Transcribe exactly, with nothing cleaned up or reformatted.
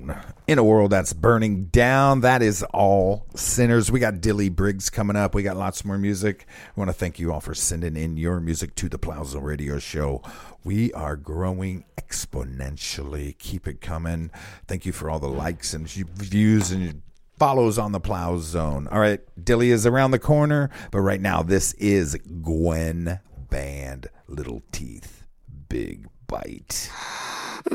Zone. In a world that's burning down, that is all sinners. We got Dilly Briggs coming up. We got lots more music. I want to thank you all for sending in your music to the Plow Zone Radio Show. We are growing exponentially. Keep it coming. Thank you for all the likes and views and follows on the Plow Zone. All right, Dilly is around the corner, but right now this is Gwen Band, Little Teeth, Big Bite.